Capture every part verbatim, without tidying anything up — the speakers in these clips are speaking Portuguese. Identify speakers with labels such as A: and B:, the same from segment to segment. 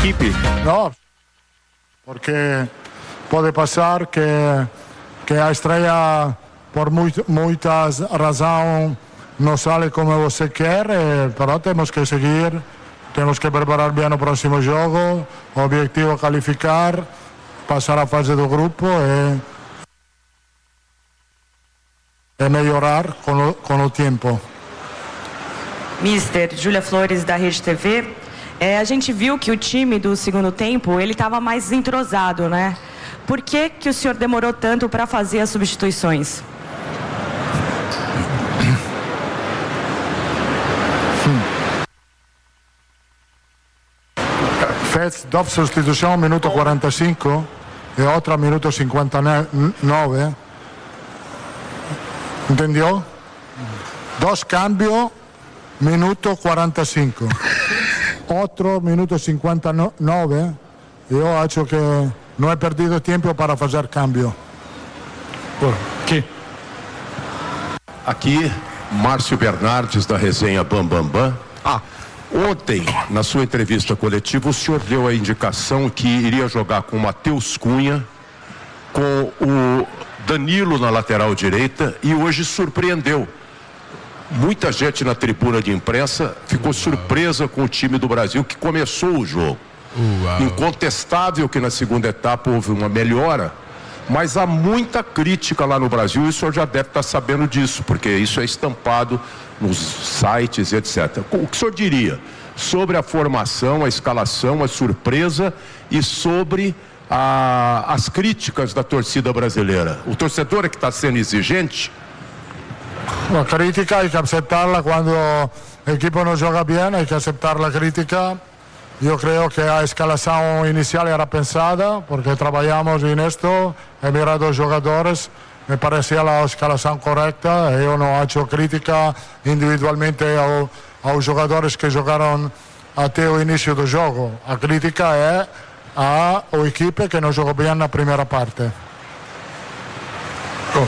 A: equipe?
B: No, porque pode passar que, que a estreia, por muito, muitas razões, não sale como você quer, mas temos que seguir, temos que preparar bem o próximo jogo, o objetivo é qualificar, passar a fase do grupo e, e melhorar com o, com o tempo.
C: Mister, Júlia Flores, da Rede T V. É, a gente viu que o time do segundo tempo, ele estava mais entrosado, né? Por que que o senhor demorou tanto para fazer as substituições?
B: Fez duas substituições, minuto quarenta e cinco e outra minuto cinquenta e nove. Entendeu? Dois cambios, minuto quarenta e cinco. Outro minuto cinquenta e nove. Eu acho que não é perdido tempo para fazer cambio.
A: Por quê?
D: Aqui, Márcio Bernardes, da resenha Bam Bam Bam. Ah, ontem, na sua entrevista coletiva, o senhor deu a indicação que iria jogar com o Matheus Cunha, com o Danilo na lateral direita, e hoje surpreendeu. Muita gente na tribuna de imprensa ficou surpresa com o time do Brasil que começou o jogo. Uau. Incontestável que na segunda etapa houve uma melhora, mas há muita crítica lá no Brasil e o senhor já deve estar sabendo disso, porque isso é estampado nos sites, etcétera. O que o senhor diria sobre a formação, a escalação, a surpresa e sobre a, as críticas da torcida brasileira? O torcedor é que está sendo exigente?
B: La crítica hay que aceptarla cuando el equipo no juega bien, hay que aceptar la crítica. Yo creo que la escalación inicial era pensada porque trabajamos en esto, he mirado los jugadores, me parecía la escalación correcta, yo no he hecho crítica individualmente a, a los jugadores que jugaron até o inicio del juego. La crítica es a o equipo que no jugó bien la primera parte.
A: Oh.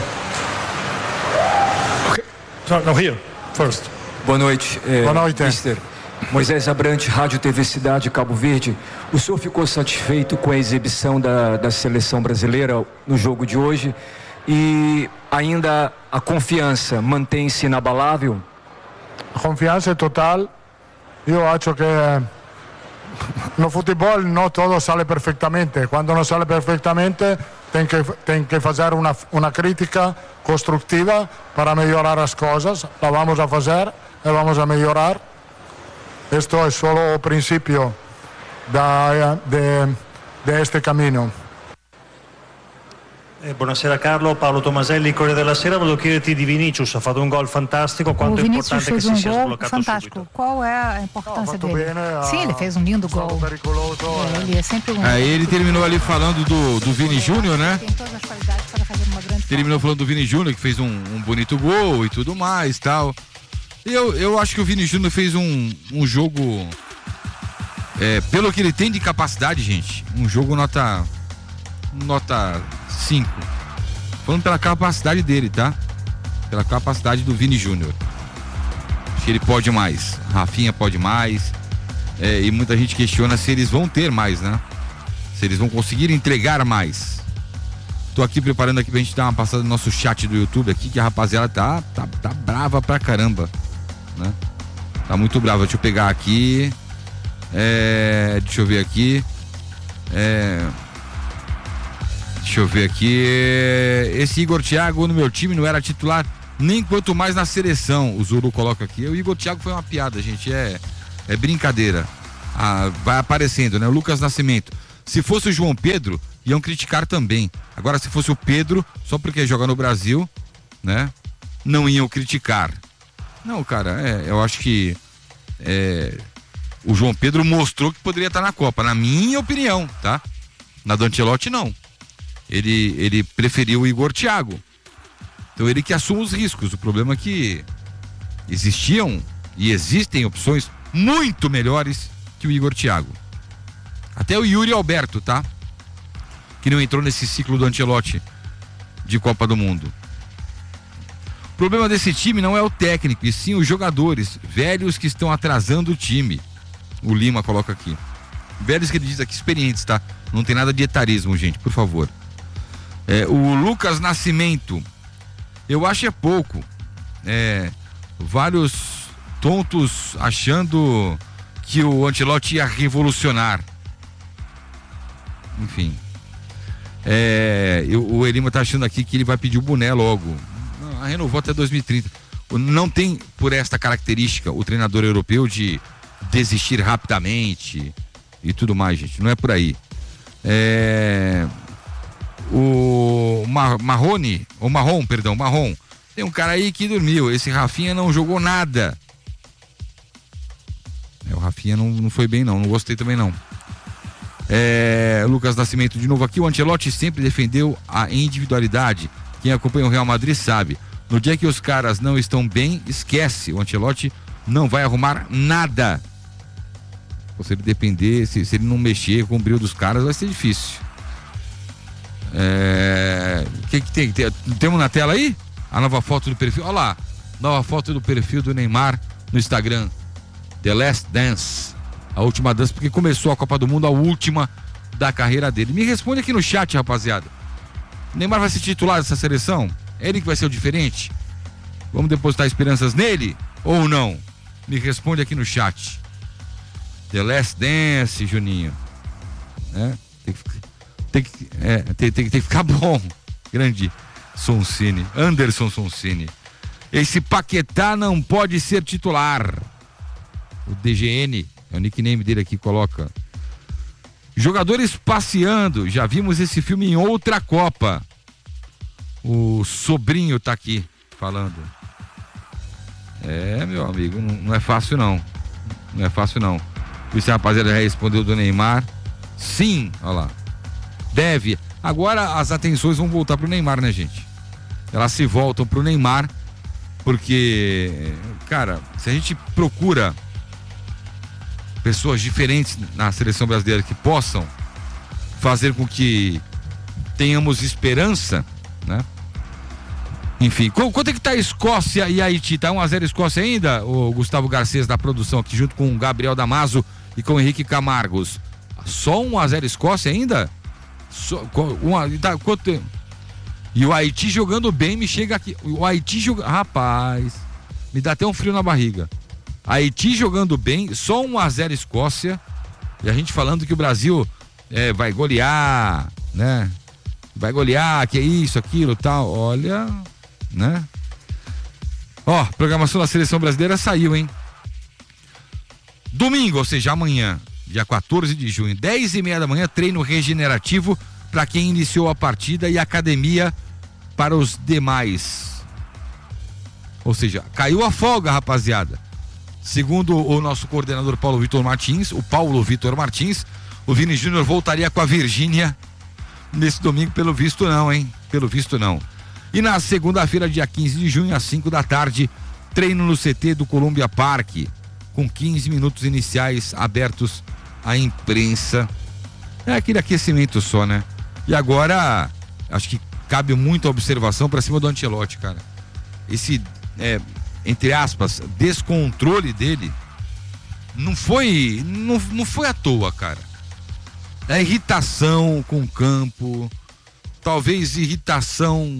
A: No, no, here, first.
E: Boa noite, é,
B: Boa noite.
E: mister Moisés Abrante, Rádio T V Cidade, Cabo Verde. O senhor ficou satisfeito com a exibição da, da seleção brasileira no jogo de hoje? E ainda a confiança mantém-se inabalável?
B: A confiança é total. Eu acho que no futebol não todo sale perfeitamente. Quando não sale perfeitamente, tem que, tem que fazer uma, uma crítica construtiva para melhorar as coisas. La vamos a fazer e vamos a melhorar. Esto é só o princípio da, de, de este cammino.
F: Eh, buonasera Carlo, Paolo Tomaselli, Corriere della Sera. Volevo chiederti di Vinícius, ha fatto un gol fantástico, quanto é importante que se sia sbloccato
G: fantástico.
F: subito.
G: Qual é a importância
B: Não,
G: dele?
B: bem, né?
G: Sim, ele fez um lindo gol. É, ele é sempre um...
H: Aí ele terminou ali falando do, do Vini Júnior, né?
G: Tem todas as qualidades para fazer uma grande...
H: Terminou falando do Vini Júnior, que fez um, um bonito gol e tudo mais, tal. E eu, eu acho que o Vini Júnior fez um, um jogo, é, pelo que ele tem de capacidade, gente, um jogo nota nota cinco. Falando pela capacidade dele, tá? Pela capacidade do Vini Júnior. Acho que ele pode mais. Rafinha pode mais. É, e muita gente questiona se eles vão ter mais, né? Se eles vão conseguir entregar mais. Tô aqui preparando aqui pra gente dar uma passada no nosso chat do YouTube aqui, que a rapaziada tá, tá, tá brava pra caramba, né? Tá muito brava. Deixa eu pegar aqui. É, deixa eu ver aqui. É... Deixa eu ver aqui. Esse Igor Thiago no meu time não era titular nem quanto mais na seleção. O Zulu coloca aqui. O Igor Thiago foi uma piada, gente. É, é brincadeira. Ah, vai aparecendo, né? O Lucas Nascimento. Se fosse o João Pedro, iam criticar também. Agora, se fosse o Pedro, só porque joga no Brasil, né? Não iam criticar. Não, cara, é, eu acho que é, o João Pedro mostrou que poderia estar na Copa, na minha opinião, tá? Na do Ancelotti, não. Ele, ele preferiu o Igor Thiago. Então ele que assume os riscos. O problema é que existiam e existem opções muito melhores que o Igor Thiago. Até o Yuri Alberto, tá? Que não entrou nesse ciclo do Ancelotti de Copa do Mundo. O problema desse time não é o técnico, e sim os jogadores velhos que estão atrasando o time. O Lima coloca aqui. velhos que ele diz aqui, experientes, tá? Não tem nada de etarismo, gente, por favor. É, o Lucas Nascimento, eu acho é pouco. É, vários tontos achando que o Ancelotti ia revolucionar. Enfim. É, eu, o Elima tá achando aqui que ele vai pedir o boné logo. Não, renovou até dois mil e trinta. Não tem, por esta característica, o treinador europeu de desistir rapidamente e tudo mais, gente. Não é por aí. É, o Mar, Marrone, o Marrom, perdão, Marrom. Tem um cara aí que dormiu. Esse Rafinha não jogou nada. É, o Rafinha não, não foi bem, não. Não gostei também, não. É, Lucas Nascimento de novo aqui. O Ancelotti sempre defendeu a individualidade. Quem acompanha o Real Madrid sabe. No dia que os caras não estão bem, esquece. O Ancelotti não vai arrumar nada. Se ele depender, se, se ele não mexer com o brilho dos caras, vai ser difícil. É... O que, que tem? tem? Temos na tela aí? A nova foto do perfil. Olha lá. Nova foto do perfil do Neymar no Instagram. The Last Dance. A última dança, porque começou a Copa do Mundo, a última da carreira dele. Me responde aqui no chat, rapaziada. Neymar vai ser titular dessa seleção? É ele que vai ser o diferente? Vamos depositar esperanças nele ou não? Me responde aqui no chat. The Last Dance, Juninho. É, tem que, tem que, é, tem, tem, tem que ficar bom. Grande Sonsini. Anderson Sonsini. Esse Paquetá não pode ser titular. O D G N, é o nickname dele aqui, coloca. Jogadores passeando. Já vimos esse filme em outra Copa. O sobrinho tá aqui falando. É, meu amigo, não, não é fácil não. Não é fácil não. Esse rapaziada já respondeu do Neymar. Sim, olha lá. Deve. Agora as atenções vão voltar pro Neymar, né, gente? Elas se voltam pro Neymar, porque, cara, se a gente procura pessoas diferentes na seleção brasileira que possam fazer com que tenhamos esperança, né? Enfim, quanto é que tá a Escócia e Haiti? Tá um a zero Escócia ainda? O Gustavo Garcês da produção aqui junto com o Gabriel Damaso e com o Henrique Camargos. Só um a zero Escócia ainda? Só, uma, tá, quanto, e o Haiti jogando bem, me chega aqui. O Haiti jogando. Rapaz, me dá até um frio na barriga. Haiti jogando bem, só um a zero Escócia. E a gente falando que o Brasil é, vai golear, né? Vai golear, que é isso, aquilo, tal. Olha, né? Ó, programação da seleção brasileira saiu, hein? Domingo, ou seja, amanhã, dia quatorze de junho, dez e meia da manhã, treino regenerativo para quem iniciou a partida e academia para os demais. Ou seja, caiu a folga, rapaziada. Segundo o nosso coordenador Paulo Vitor Martins, o Paulo Vitor Martins, o Vini Júnior voltaria com a Virgínia nesse domingo, pelo visto não, hein? Pelo visto não. E na segunda-feira, dia quinze de junho, às cinco da tarde, treino no C T do Columbia Park, com quinze minutos iniciais abertos à imprensa. É aquele aquecimento só, né? E agora, acho que cabe muita observação para cima do Ancelotti, cara. Esse, é, entre aspas, descontrole dele não foi, não, não foi à toa, cara. É irritação com o campo, talvez irritação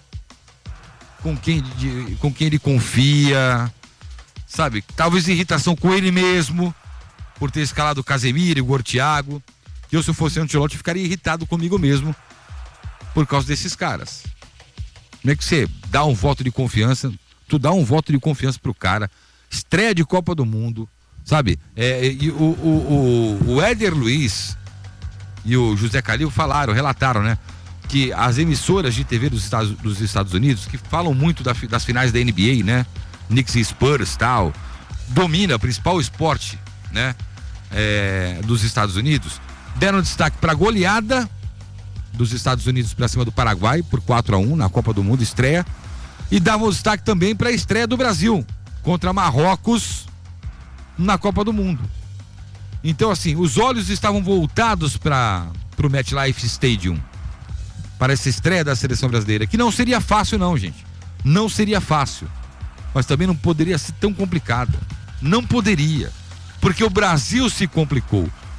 H: com quem, de, com quem ele confia, sabe? Talvez irritação com ele mesmo, por ter escalado o Casemiro e o Thiago. Eu, se eu fosse o Ancelotti, ficaria irritado comigo mesmo por causa desses caras. Como é que você dá um voto de confiança, tu dá um voto de confiança pro cara, estreia de Copa do Mundo, sabe? É, e o, o, o, o Éder Luiz e o José Calil falaram, relataram, né? Que as emissoras de T V dos Estados, dos Estados Unidos, que falam muito da, das finais da N B A, né? Knicks e Spurs e tal, domina o principal esporte, né? É, dos Estados Unidos, deram destaque para a goleada dos Estados Unidos para cima do Paraguai por quatro a um na Copa do Mundo, estreia, e davam destaque também para a estreia do Brasil contra Marrocos na Copa do Mundo. Então, assim, os olhos estavam voltados para o MetLife Stadium, para essa estreia da seleção brasileira, que não seria fácil não, gente, não seria fácil, mas também não poderia ser tão complicada, não poderia, porque o Brasil se complicou,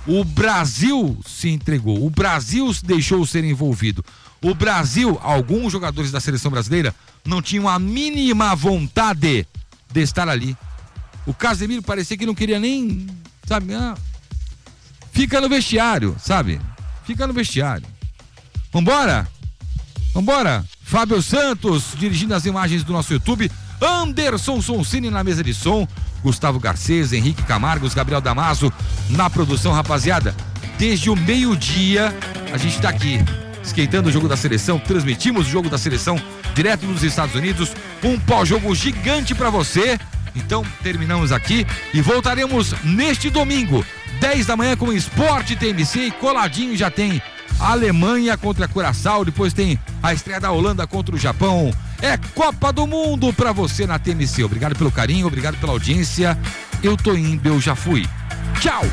H: O Brasil se entregou, o Brasil deixou ser envolvido. O Brasil, alguns jogadores da seleção brasileira não tinham a mínima vontade de estar ali. O Casemiro parecia que não queria nem, sabe, ah, fica no vestiário, sabe? Fica no vestiário. Vambora? Vambora? Fábio Santos dirigindo as imagens do nosso YouTube. Anderson Sonsini na mesa de som. Gustavo Garcês, Henrique Camargos, Gabriel Damaso na produção, rapaziada. Desde o meio-dia a gente tá aqui esquentando o jogo da seleção, transmitimos o jogo da seleção direto dos Estados Unidos, um pós-jogo gigante pra você. Então terminamos aqui e voltaremos neste domingo, dez da manhã, com Esporte T M C, e coladinho já tem a Alemanha contra a Curaçao, depois tem a estreia da Holanda contra o Japão. É Copa do Mundo pra você na T M C. Obrigado pelo carinho, obrigado pela audiência. Eu tô indo, eu já fui. Tchau!